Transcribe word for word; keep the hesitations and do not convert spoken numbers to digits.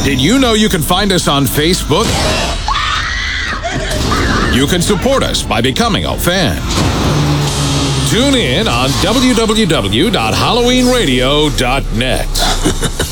Did you know you can find us on Facebook? You can support us by becoming a fan. Tune in on w w w dot halloween radio dot net.